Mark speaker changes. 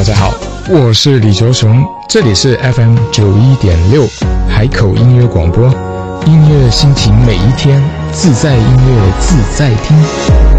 Speaker 1: 家好，我是李卓雄，这里是 FM91.6 海口音乐广播，音乐心情每一天，自在音乐自在听。